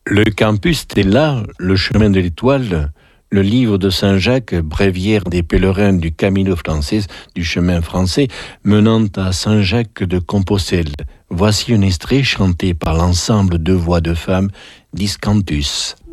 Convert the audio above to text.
Le campus Stella, le chemin de l'étoile, le livre de Saint-Jacques, bréviaire des pèlerins du Camino Frances, du chemin français, menant à Saint-Jacques de Compostelle. Voici un extrait chanté par l'ensemble de voix de femmes d'Iscantus.